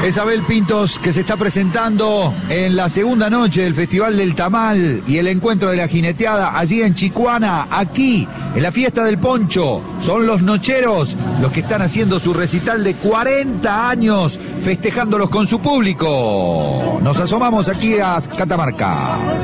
Es Abel Pintos, que se está presentando en la segunda noche del Festival del Tamal y el encuentro de la jineteada allí en Chicuana, aquí en la fiesta del Poncho. Son los nocheros los que están haciendo su recital de 40 años, festejándolos con su público. Nos asomamos aquí a Catamarca.